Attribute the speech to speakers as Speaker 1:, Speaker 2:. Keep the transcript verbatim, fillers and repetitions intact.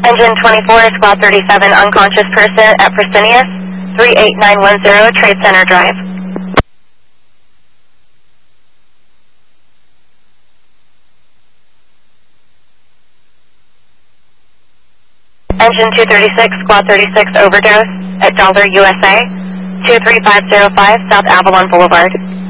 Speaker 1: Engine twenty-four, Squad thirty-seven, unconscious person at Fresenius, three eight nine one zero, Trade Center Drive. Engine two thirty-six, Squad thirty-six, overdose at Dollar U S A, two three five zero five, South Avalon Boulevard.